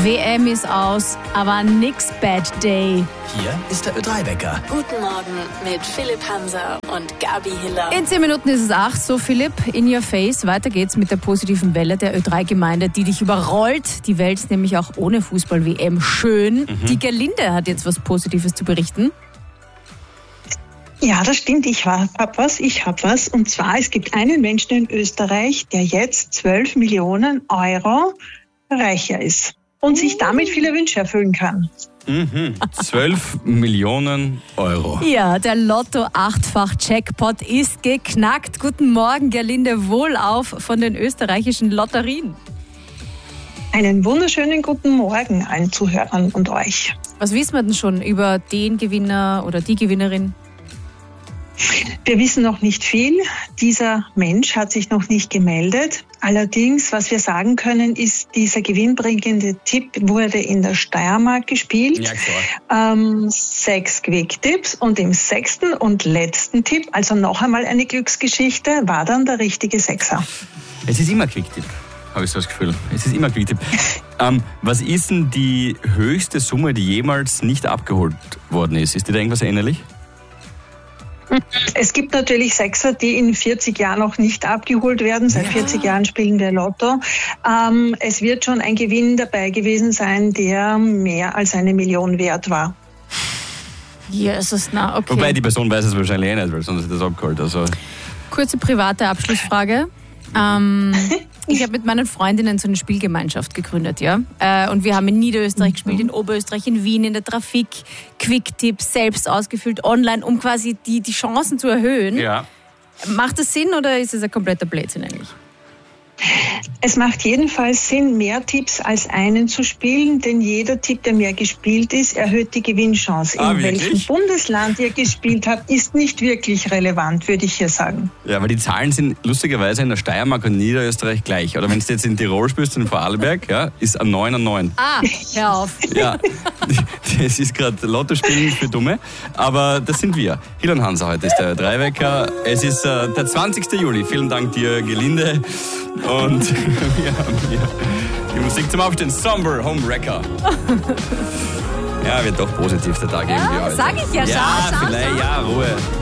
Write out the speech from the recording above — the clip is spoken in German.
WM ist aus, aber nix Bad Day. Hier ist der Ö3-Wecker. Guten Morgen mit Philipp Hanser und Gabi Hiller. In 10 Minuten ist es 8. So, Philipp, in your face. Weiter geht's mit der positiven Welle der Ö3-Gemeinde, die dich überrollt. Die Welt ist nämlich auch ohne Fußball-WM schön. Die Gerlinde hat jetzt was Positives zu berichten. Ja, das stimmt. Ich hab was. Und zwar, es gibt einen Menschen in Österreich, der jetzt 12 Millionen Euro reicher ist und sich damit viele Wünsche erfüllen kann. 12 Millionen Euro. Ja, der Lotto-8-fach-Jackpot ist geknackt. Guten Morgen, Gerlinde, wohlauf von den österreichischen Lotterien. Einen wunderschönen guten Morgen allen Zuhörern und euch. Was wissen wir denn schon über den Gewinner oder die Gewinnerin? Wir wissen noch nicht viel. Dieser Mensch hat sich noch nicht gemeldet. Allerdings, was wir sagen können, ist, dieser gewinnbringende Tipp wurde in der Steiermark gespielt. Ja, klar. 6 Quick-Tipps und im 6. und letzten Tipp, also noch einmal eine Glücksgeschichte, war dann der richtige Sechser. Es ist immer Quick-Tipp, habe ich so das Gefühl. Es ist immer Quick-Tipp. Was ist denn die höchste Summe, die jemals nicht abgeholt worden ist? Ist dir da irgendwas erinnerlich? Es gibt natürlich Sechser, die in 40 Jahren noch nicht abgeholt werden. Seit 40 Jahren spielen wir Lotto. Es wird schon ein Gewinn dabei gewesen sein, der mehr als 1 Million wert war. Jesus, na, okay. Wobei die Person weiß es wahrscheinlich nicht, weil sonst ist das abgeholt. Also. Kurze private Abschlussfrage. Ich habe mit meinen Freundinnen so eine Spielgemeinschaft gegründet, ja. Und wir haben in Niederösterreich gespielt, in Oberösterreich, in Wien, in der Trafik, Quick-Tipps selbst ausgefüllt, online, um quasi die Chancen zu erhöhen. Ja. Macht das Sinn oder ist es ein kompletter Blödsinn eigentlich? Es macht jedenfalls Sinn, mehr Tipps als einen zu spielen, denn jeder Tipp, der mehr gespielt ist, erhöht die Gewinnchance. In welchem Bundesland ihr gespielt habt, ist nicht wirklich relevant, würde ich hier sagen. Ja, aber die Zahlen sind lustigerweise in der Steiermark und Niederösterreich gleich. Oder wenn du jetzt in Tirol spielst, in Vorarlberg, ja, ist ein 9 an 9. Ah, hör auf. Ja, das ist gerade Lottospielen für Dumme. Aber das sind wir. Hiller und Hansa, heute ist der Ö3-Wecker. Es ist der 20. Juli. Vielen Dank dir, Gerlinde. Und wir haben hier die Musik zum Aufstehen. Somber Home Wrecker. Ja, wird doch positiv der Tag irgendwie heute. Sag ich ja, schau. Vielleicht, ja, Ruhe.